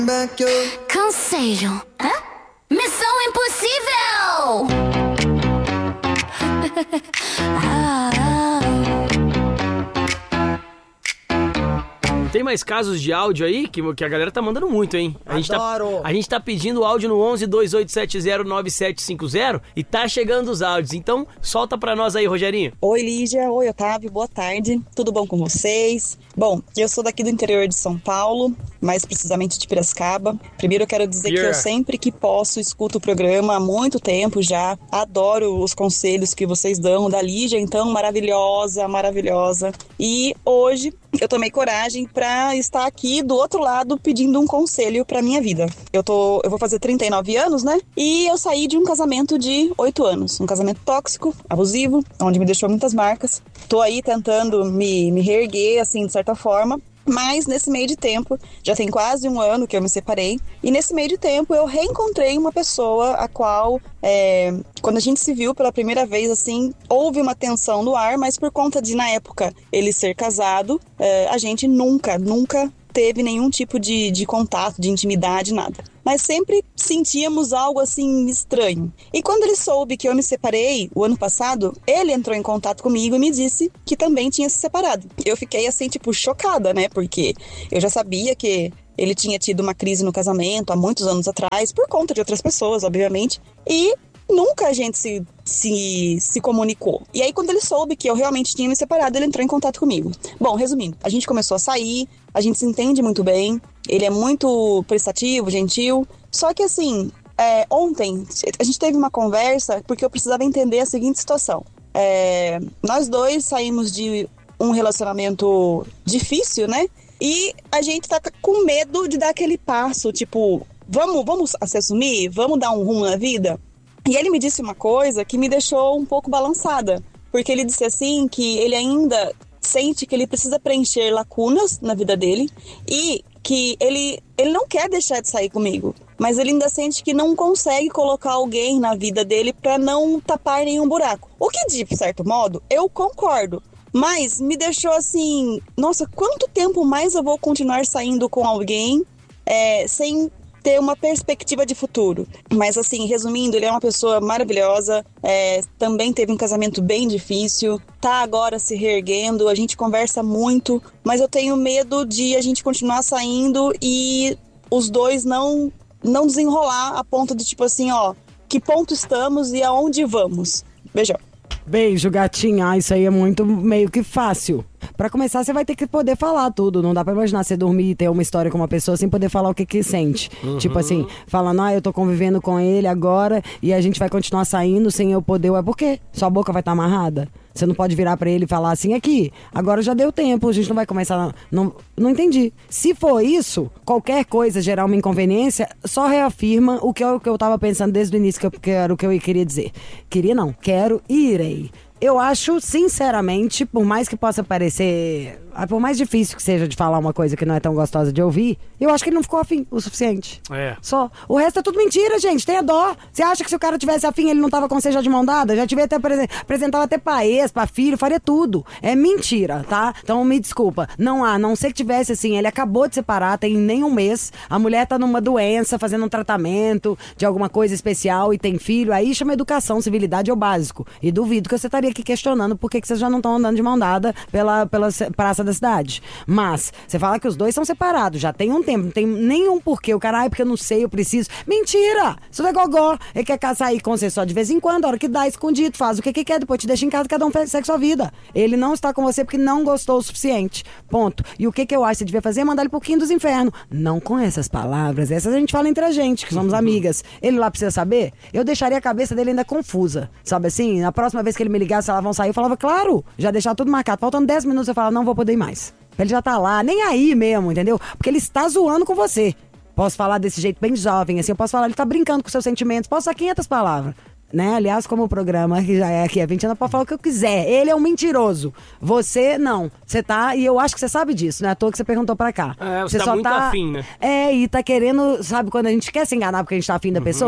Conselho. Hã? Missão Impossível! Tem mais casos de áudio aí que a galera tá mandando muito, hein? Adoro! A gente tá pedindo áudio no 11-2870-9750 e tá chegando os áudios. Então, solta pra nós aí, Rogerinho. Oi, Lígia. Oi, Otávio. Boa tarde. Tudo bom com vocês? Bom, eu sou daqui do interior de São Paulo, mais precisamente de Piracicaba. Primeiro eu quero dizer que eu sempre que posso escuto o programa há muito tempo já. Adoro os conselhos que vocês dão da Lígia, então maravilhosa, maravilhosa. E hoje eu tomei coragem pra estar aqui do outro lado pedindo um conselho pra minha vida. Eu vou fazer 39 anos, né? E eu saí de um casamento de 8 anos. Um casamento tóxico, abusivo, onde me deixou muitas marcas. Tô aí tentando me reerguer, assim, de certa forma. Mas nesse meio de tempo, já tem quase um ano que eu me separei, e nesse meio de tempo eu reencontrei uma pessoa a qual, quando a gente se viu pela primeira vez, assim, houve uma tensão no ar, mas por conta de, na época, ele ser casado, a gente nunca teve nenhum tipo de contato, de intimidade, nada. Mas sempre sentíamos algo assim estranho. E quando ele soube que eu me separei o ano passado, ele entrou em contato comigo e me disse que também tinha se separado. Eu fiquei assim, tipo, chocada, né? Porque eu já sabia que ele tinha tido uma crise no casamento há muitos anos atrás, por conta de outras pessoas, obviamente. E nunca a gente se comunicou. E aí, quando ele soube que eu realmente tinha me separado, ele entrou em contato comigo. Bom, resumindo, a gente começou a sair, a gente se entende muito bem, ele é muito prestativo, gentil. Só que assim, ontem a gente teve uma conversa porque eu precisava entender a seguinte situação. Nós dois saímos de um relacionamento difícil, né? E a gente tá com medo de dar aquele passo, tipo, vamos se assumir? Vamos dar um rumo na vida? E ele me disse uma coisa que me deixou um pouco balançada, porque ele disse assim que ele ainda sente que ele precisa preencher lacunas na vida dele e que ele não quer deixar de sair comigo, mas ele ainda sente que não consegue colocar alguém na vida dele para não tapar nenhum buraco. O que, de certo modo, eu concordo, mas me deixou assim, nossa, quanto tempo mais eu vou continuar saindo com alguém sem ter uma perspectiva de futuro? Mas assim, resumindo, ele é uma pessoa maravilhosa, também teve um casamento bem difícil, tá agora se reerguendo, a gente conversa muito, mas eu tenho medo de a gente continuar saindo e os dois não desenrolar a ponto de tipo assim, ó, que ponto estamos e aonde vamos. Beijão. Beijo, gatinha. Isso aí é muito meio que fácil. Pra começar, você vai ter que poder falar tudo. Não dá pra imaginar você dormir e ter uma história com uma pessoa sem poder falar o que sente. Tipo assim, falando, eu tô convivendo com ele agora e a gente vai continuar saindo sem eu poder. Por quê? Sua boca vai estar amarrada? Você não pode virar pra ele e falar assim, aqui, agora já deu tempo, a gente não vai começar... Não entendi. Se for isso, qualquer coisa gerar uma inconveniência, só reafirma o que eu tava pensando desde o início, que era o que eu queria dizer. Queria não, quero e irei. Eu acho, sinceramente, por mais que possa parecer... Por mais difícil que seja de falar uma coisa que não é tão gostosa de ouvir, eu acho que ele não ficou afim o suficiente. Só. O resto é tudo mentira, gente. Tenha dó. Você acha que se o cara tivesse afim, ele não tava com você já de mão dada? Já tivia até apresentava até pra ex, pra filho, faria tudo. É mentira, tá? Então me desculpa. Não há, não sei que tivesse assim, ele acabou de separar, tem nem um mês, a mulher tá numa doença, fazendo um tratamento de alguma coisa especial e tem filho, aí chama educação, civilidade é o básico. E duvido que você estaria aqui questionando por que vocês já não estão andando de mão dada pela praça da cidade. Mas, você fala que os dois são separados, já tem um tempo, não tem nenhum porquê. O cara, porque eu não sei, eu preciso. Mentira! Isso não é gogó. Ele quer sair com você só de vez em quando, a hora que dá, escondido, faz o que quer, depois te deixa em casa, cada um segue sua vida. Ele não está com você porque não gostou o suficiente. Ponto. E o que eu acho que você devia fazer é mandar ele pro quinto dos infernos. Não com essas palavras, essas a gente fala entre a gente, que somos amigas. Ele lá precisa saber? Eu deixaria a cabeça dele ainda confusa. Sabe assim? Na próxima vez que ele me ligasse, elas vão sair, eu falava, claro, já deixar tudo marcado. Faltando 10 minutos, eu falava, não vou poder ir mais. Ele já tá lá, nem aí mesmo, entendeu? Porque ele está zoando com você. Posso falar desse jeito bem jovem, assim, eu posso falar, ele tá brincando com seus sentimentos, posso usar 500 palavras. Né? Aliás, como o programa que já é aqui há 20 anos, pode falar o que eu quiser. Ele é um mentiroso. Você, não. Você tá, e eu acho que você sabe disso, não é à toa que você perguntou pra cá. Você tá muito afim, né? E tá querendo, sabe, quando a gente quer se enganar porque a gente tá afim da pessoa?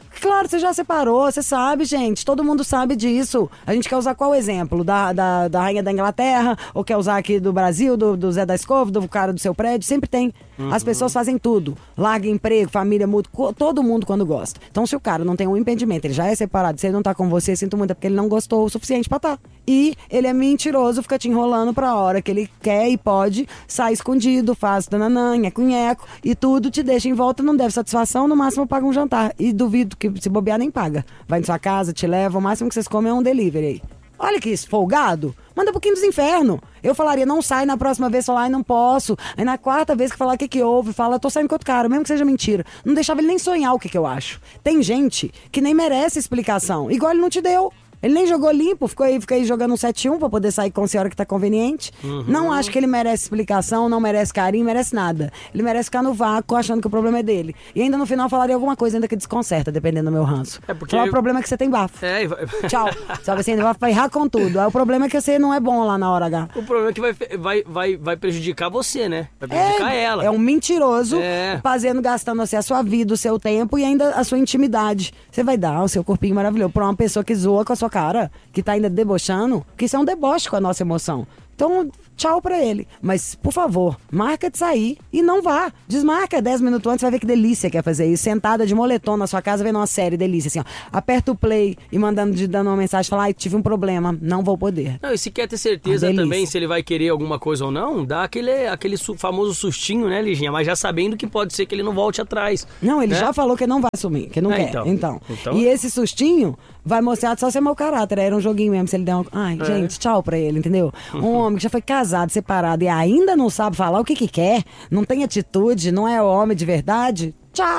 Claro, você já separou, você sabe, gente. Todo mundo sabe disso. A gente quer usar qual exemplo? Da rainha da Inglaterra? Ou quer usar aqui do Brasil, do Zé da Escova, do cara do seu prédio? Sempre tem. As pessoas fazem tudo. Larga emprego, família, muda, todo mundo quando gosta. Então, se o cara não tem um impedimento, ele já é separado, se ele não tá com você, sinto muito, é porque ele não gostou o suficiente pra tá. E ele é mentiroso, fica te enrolando pra hora que ele quer e pode, sai escondido, faz tananã, nheco, e tudo te deixa em volta, não deve satisfação, no máximo paga um jantar. E duvido que se bobear nem paga. Vai na sua casa, te leva, o máximo que vocês comem é um delivery aí. Olha que folgado. Manda um pouquinho dos infernos. Eu falaria, não sai na próxima vez, falar, ai, não posso. Aí na quarta vez que falar o que houve, fala, tô saindo com outro cara, mesmo que seja mentira. Não deixava ele nem sonhar o que eu acho. Tem gente que nem merece explicação, igual ele não te deu. Ele nem jogou limpo, ficou aí jogando um 7-1 pra poder sair com a senhora que tá conveniente. Não acho que ele merece explicação, não merece carinho, merece nada. Ele merece ficar no vácuo achando que o problema é dele. E ainda no final falaria alguma coisa ainda que desconcerta, dependendo do meu ranço. Porque o problema é que você tem bafo. Tchau. Sabe assim, vai errar com tudo. Aí o problema é que você não é bom lá na hora H. O problema é que vai prejudicar você, né? Vai prejudicar ela. É um mentiroso, gastando assim, a sua vida, o seu tempo e ainda a sua intimidade. Você vai dar o seu corpinho maravilhoso pra uma pessoa que zoa com a sua cara, que tá ainda debochando, que isso é um deboche com a nossa emoção. Então, tchau pra ele. Mas, por favor, marca de sair e não vá. Desmarca 10 minutos antes, vai ver que delícia que é fazer isso. Sentada de moletom na sua casa, vendo uma série, delícia, assim, ó. Aperta o play e dando uma mensagem, fala, ai, tive um problema, não vou poder. Não, e se quer ter certeza também se ele vai querer alguma coisa ou não, dá aquele famoso sustinho, né, Liginha? Mas já sabendo que pode ser que ele não volte atrás. Não, ele já falou que não vai assumir, que não quer. Então. E esse sustinho vai mostrar só ser mau caráter. Era um joguinho mesmo, se ele der um... Ai, gente, tchau pra ele, entendeu? Um homem que já foi casado, separado e ainda não sabe falar o que quer, não tem atitude, não é homem de verdade...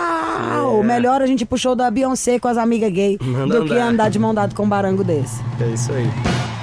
Tchau! Melhor a gente puxou da Beyoncé com as amigas gay do que andar de mão dada com um barango desse. É isso aí.